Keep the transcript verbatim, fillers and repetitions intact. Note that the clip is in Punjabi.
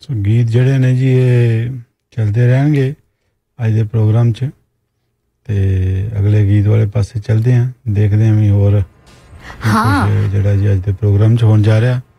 ਸੋ ਗੀਤ ਜਿਹੜੇ ਨੇ ਜੀ ਇਹ ਚੱਲਦੇ ਰਹਿਣਗੇ ਅੱਜ ਦੇ ਪ੍ਰੋਗਰਾਮ 'ਚ ਤੇ ਅਗਲੇ ਗੀਤ ਵਾਲੇ ਪਾਸੇ ਚੱਲਦੇ ਹਾਂ, ਦੇਖਦੇ ਹਾਂ ਵੀ ਹੋਰ ਹਾਂ ਜਿਹੜਾ ਜੀ ਅੱਜ ਦੇ ਪ੍ਰੋਗਰਾਮ 'ਚ ਹੋਣ ਜਾ ਰਿਹਾ।